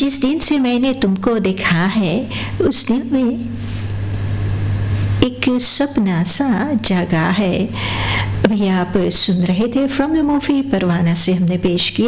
जिस दिन से मैंने तुमको देखा है उस दिन में एक सपना सा जागा है। अभी आप सुन रहे थे फ्रॉम द मूवी परवाना से हमने पेश किया